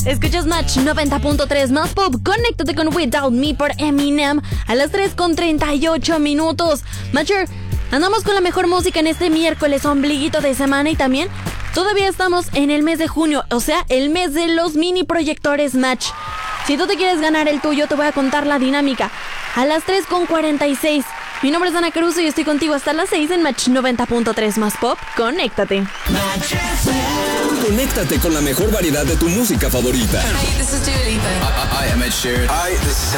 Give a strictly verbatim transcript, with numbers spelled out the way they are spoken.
Escuchas Match noventa punto tres más pop. Conéctate con Without Me por Eminem a las tres con treinta y ocho minutos. Matcher, andamos con la mejor música en este miércoles, ombliguito de semana, y también todavía estamos en el mes de junio, o sea, el mes de los mini proyectores Match. Si tú te quieres ganar el tuyo, te voy a contar la dinámica. A las tres con cuarenta y seis. Mi nombre es Ana Caruso y estoy contigo hasta las seis en Match noventa punto tres más pop. Conéctate. Conéctate con la mejor variedad de tu música favorita. Hey, this is Dua Lipa. Hi, I'm Ed Sheeran. Hi, this is